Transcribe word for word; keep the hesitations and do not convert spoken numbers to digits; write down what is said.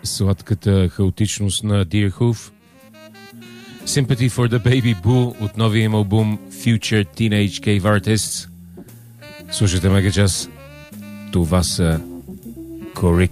сладката хаотичност на Deer Hoof. Sympathy for the Baby Boo от новия им албум Future Teenage Cave Artists. Слушайте Мегачас. Това са Correct.